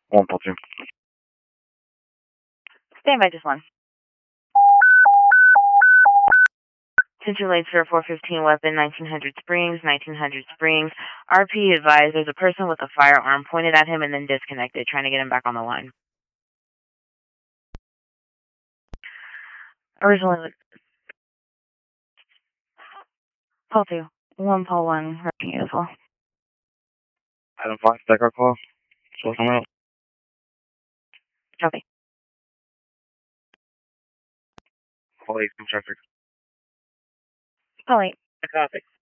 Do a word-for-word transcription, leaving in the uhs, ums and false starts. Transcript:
One Paul two. Stand by just one. Central Lake Sir four fifteen weapon, nineteen hundred Springs, nineteen hundred Springs. R P advised there's a person with a firearm pointed at him and then disconnected, trying to get him back on the line. Originally, Paul two. One Paul one, hurting as well. Adam Fox, backup call. So someone else. Copy. Paul eight, traffic. Paul eight. Copy.